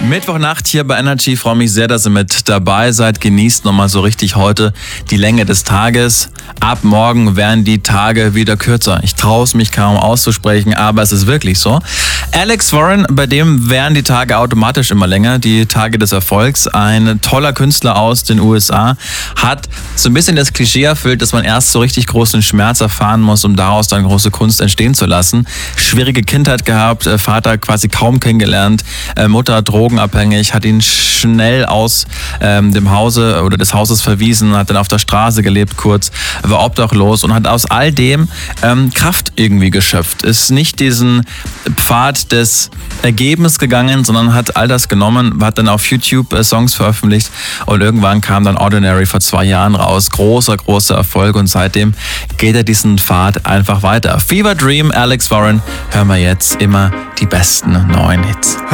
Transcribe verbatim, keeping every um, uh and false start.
Mittwochnacht hier bei Energy. Ich freue mich sehr, dass ihr mit dabei seid. Genießt nochmal so richtig heute die Länge des Tages. Ab morgen werden die Tage wieder kürzer. Ich traue es mich kaum auszusprechen, aber es ist wirklich so. Alex Warren, bei dem werden die Tage automatisch immer länger, die Tage des Erfolgs. Ein toller Künstler aus den U S A hat so ein bisschen das Klischee erfüllt, dass man erst so richtig großen Schmerz erfahren muss, um daraus dann große Kunst entstehen zu lassen. Schwierige Kindheit gehabt, Vater quasi kaum kennengelernt, Mutter drogenabhängig, hat ihn schnell aus ähm, dem Hause oder des Hauses verwiesen, hat dann auf der Straße gelebt kurz, war obdachlos und hat aus all dem ähm, Kraft irgendwie geschöpft. Ist nicht diesen Pfad des Ergebens gegangen, sondern hat all das genommen, hat dann auf YouTube äh, Songs veröffentlicht und irgendwann kam dann Ordinary vor zwei Jahren raus. Großer, großer Erfolg und seitdem geht er diesen Pfad einfach weiter. Fever Dream, Alex Warren, hören wir jetzt immer die besten neuen Hits.